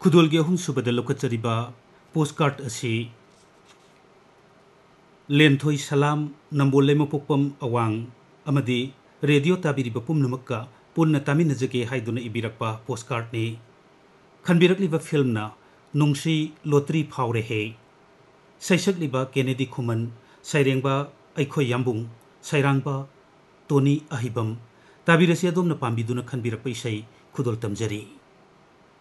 खुदोलगे अहुम सुबदा लोकचरिबा postcard असी लेंथोई सलाम Nambol लेमपोकपम अवांग अमदी radio ताबिरिबा पुमनमक्का पुन्ना तामिनजगे हाइदुना इबिरकपा postcard ने खनबिरकलिबा फिल्मना नुंगसी लोटरी फावरे हे सैसकलिबा केनेडी खुमन सैरेंबा ऐखोय याम्बुंग सैरांबा टोनी अहिबम ताबिरसी अदोमना पांबिदुना खनबिरकपा इसै खुदोल तमजरी।